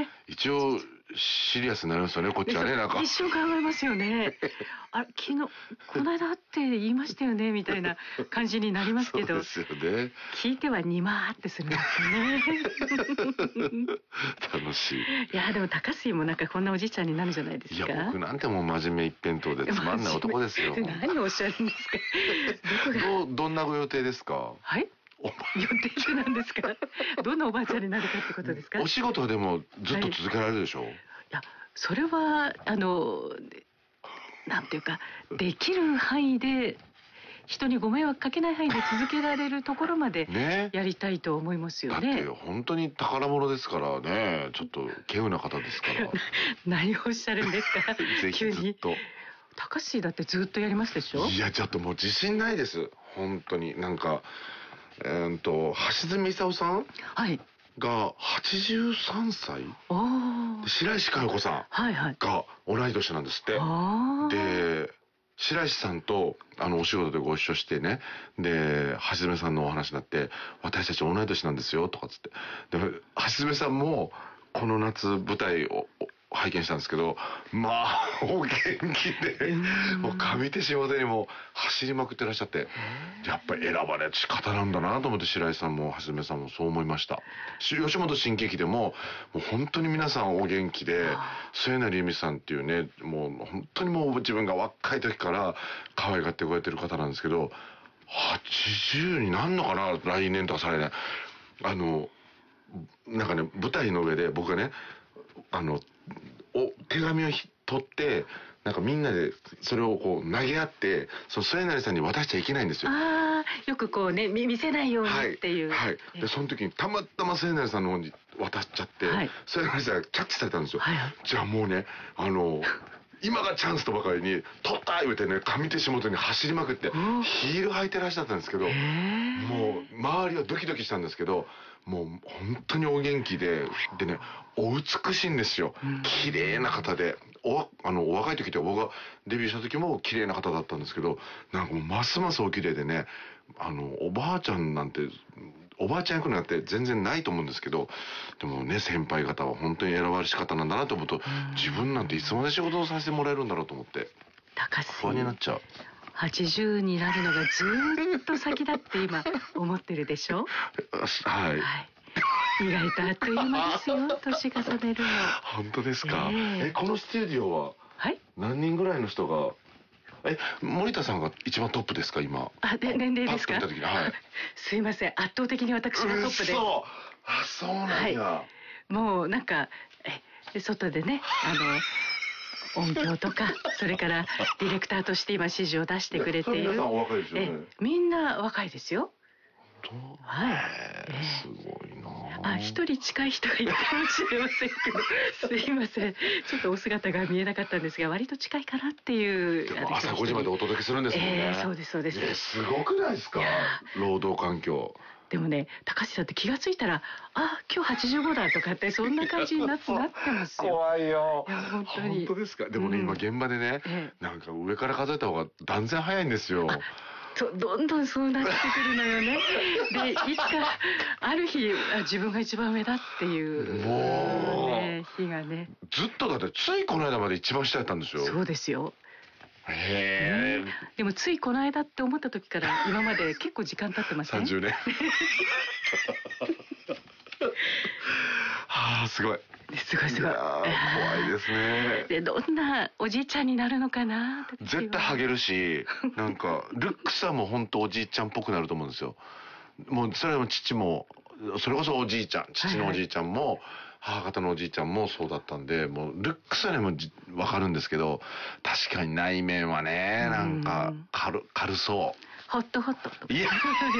一応シリアスになりますよね、こっちはね。なんか一生考えますよね。あ、昨日この間って言いましたよねみたいな感じになりますけど、 そうですよね。 聞いてはにまーってするんですよね。 楽しい。 いやでも高杉もなんかこんなおじいちゃんになるじゃないですか。 いや僕なんてもう真面目一辺倒でつまんない男ですよ。 何をおっしゃるんですか。 どんなご予定ですか。 はい。予定って何ですか。どんなおばあちゃんになるかってことですか。 お仕事はでもずっと続けられるでしょ。 いやそれはなんていうかできる範囲で人にご迷惑かけない範囲で続けられるところまでやりたいと思いますよね。 だって本当に宝物ですからね。ちょっと稀有な方ですから。 何をおっしゃるんですか。 ぜひずっと。 高橋だってずっとやりますでしょ。 いやちょっともう自信ないです。本当になんか橋爪功さん。はい。が83歳、白石佳代子さんが同い年なんですって。で白石さんとお仕事でご一緒してね、で橋爪さんのお話になって「私たち同い年なんですよ」とかっつって、で橋爪さんもこの夏舞台を拝見したんですけど、まあお元気でもう上手仕事にも走りまくってらっしゃって、やっぱり選ばれし方なんだなと思って、白石さんも橋爪さんもそう思いました。吉本新喜劇でももう本当に皆さんお元気で、末成由美さんっていうね、もう本当にもう自分が若い時から可愛がってくれてる方なんですけど、80になんのかな来年とかされないなんかね、舞台の上で僕がね手紙を取ってなんかみんなでそれをこう投げ合って、その末成さんに渡しちゃいけないんですよ。 よくこうね見せないようにっていう。 はい。でその時にたまたま末成さんの方に渡しちゃって、末成さんがキャッチされたんですよ。じゃあもうね今がチャンスとばかりに「取った!」言うてね、上手仕事に走りまくってヒール履いてらっしゃったんですけど、もう周りはドキドキしたんですけど、もう本当にお元気でね、お美しいんですよ。綺麗な方で、お若い時って僕がデビューした時も綺麗な方だったんですけど、なんかもうますますお綺麗でね、おばあちゃんなんておばあちゃん役なんて全然ないと思うんですけど、でもね、先輩方は本当に選ばれし方なんだなと思うと、自分なんていつまで仕事をさせてもらえるんだろうと思って不安になっちゃう。 80になるのがずーっと先だって今思ってるでしょ。 はい、 意外とあっという間ですよ、年重ねるの。 本当ですか。このスタジオは何人ぐらいの人が、森田さんが一番トップですか今。 年齢ですか。すいません、圧倒的に私がトップです。 そうなんや。 もうなんか外でね音響とかそれからディレクターとして今指示を出してくれている。みんな若いですよ。 すごいな。 一人近い人がいるかもしれませんけど、すいません、ちょっとお姿が見えなかったんですが、割と近いかなっていう。 でも朝5時までお届けするんですもんね。 そうですそうです。 すごくないですか、労働環境。 でもね、高橋さんって気がついたら、今日85だとかってそんな感じになってますよ。 怖いよ。 いや本当に。 本当ですか。でもね、今現場でね、なんか上から数えた方が断然早いんですよ。 どんどんそうなってくるのよね。でいつかある日自分が一番上だっていう日がね。 ずっとだってついこの間まで一番下やったんですよ。 そうですよ。でもついこの間って思った時から今まで結構時間経ってません ？30年。すごい。 すごいすごい。 怖いですね。 でどんなおじいちゃんになるのかな。 絶対ハゲるし、なんかルックスはもう本当おじいちゃんっぽくなると思うんですよ。もうそれは父もそれこそおじいちゃん、父のおじいちゃんも母方のおじいちゃんもそうだったんで、もうルックスはねも分かるんですけど、確かに内面はね、なんか軽そう。 ホットホット。 いや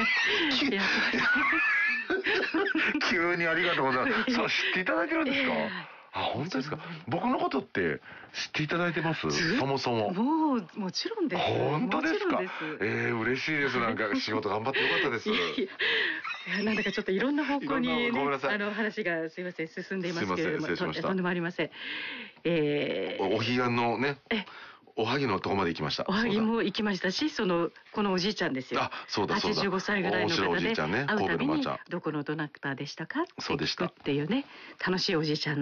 急にありがとうございます。そう知っていただけるんですか。本当ですか。僕のことって知っていただいてます？そもそも。 もちろんです。 本当ですか。嬉しいです。なんか仕事頑張ってよかったです。 なんだかちょっといろんな方向にね、話がすいません進んでいますけれども、とんでもありません。 お彼岸のね。おはぎのとこまで行きました。 おはぎも行きましたし、このおじいちゃんですよ。85歳ぐらいの方で会うたびにどこのどなたでしたかって聞くっていうね、楽しいおじいちゃん